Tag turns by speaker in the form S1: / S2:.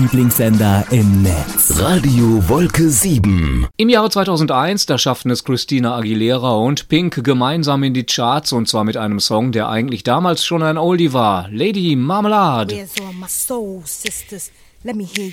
S1: Lieblingssender im Netz. Radio Wolke 7.
S2: Im Jahre 2001, da schafften es Christina Aguilera und Pink gemeinsam in die Charts, und zwar mit einem Song, der eigentlich damals schon ein Oldie war. Lady Marmalade.